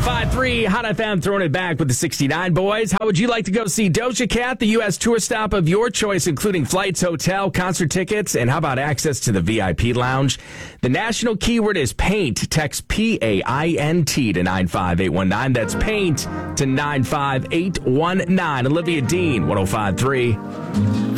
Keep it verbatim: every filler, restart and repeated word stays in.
five three Hot F M throwing it back with the sixty-nine boys. How would you like to go see Doja Cat? The U S tour stop of your choice, including flights, hotel, concert tickets, and how about access to the V I P lounge? The national keyword is paint. Text P A I N T to nine five eight one nine. That's paint to nine five eight one nine. Olivia Dean, one oh five three.